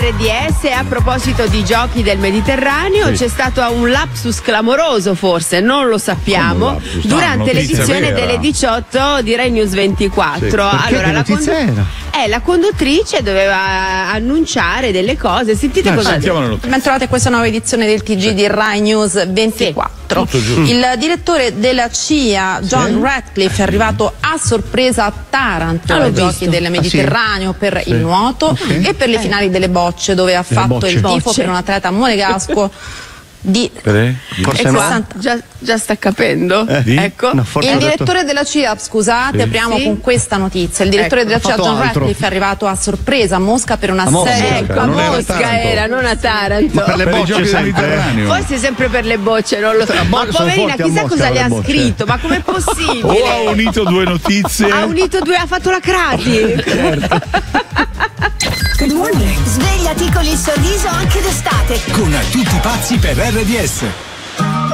RDS, a proposito di giochi del Mediterraneo, c'è stato un lapsus clamoroso, forse, non lo sappiamo, durante l'edizione delle 18 di Rai News 24. Allora, la conduttrice doveva annunciare delle cose. Sentite cosa dice. Ben trovate questa nuova edizione del TG di Rai News 24. Il direttore della CIA, John Ratcliffe, è arrivato a sorpresa a Taranto ai giochi del Mediterraneo per il nuoto e per le finali delle bocce, dove ha fatto il tifo per un atleta monegasco di già sta capendo. Ecco, il direttore della CIA, scusate, apriamo con questa notizia. Il direttore della CIA, John Ratcliffe, è arrivato a sorpresa a Mosca per una serie. A Mosca era, non a Taranto. Ma per le bocce forse sempre per le bocce, non lo so. Ma poverina, chissà cosa le ha scritto, ma com'è possibile? Ha unito due notizie. Ha fatto la crati. Good morning. Svegliati con il sorriso anche d'estate. Con Tutti pazzi per RDS.